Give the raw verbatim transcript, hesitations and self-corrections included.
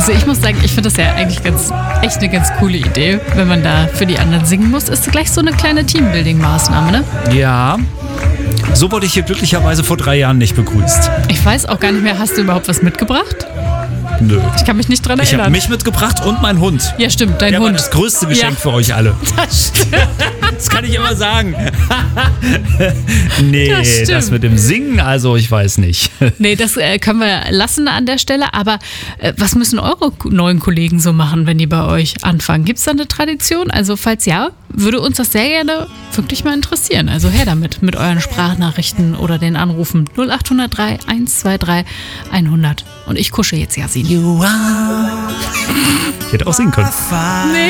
Also ich muss sagen, ich finde das ja eigentlich ganz, echt eine ganz coole Idee, wenn man da für die anderen singen muss. Ist gleich so eine kleine Teambuilding-Maßnahme, ne? Ja. So wurde ich hier glücklicherweise vor drei Jahren nicht begrüßt. Ich weiß auch gar nicht mehr, hast du überhaupt was mitgebracht? Nö. Ich kann mich nicht dran Ich habe erinnern. mich mitgebracht und mein Hund. Ja, stimmt, dein Der war Hund. das größte Geschenk Ja. für euch alle. Das stimmt. Das kann ich immer sagen. Nee, Das das, stimmt. mit dem Singen, also ich weiß nicht. Nee, das äh, können wir lassen an der Stelle. Aber äh, was müssen eure k- neuen Kollegen so machen, wenn die bei euch anfangen? Gibt es da eine Tradition? Also falls ja, würde uns das sehr gerne wirklich mal interessieren. Also her damit, mit euren Sprachnachrichten oder den Anrufen null acht null drei, eins zwei drei, hundert. Und ich kusche jetzt Yasin. Ich hätte auch singen können. Nee.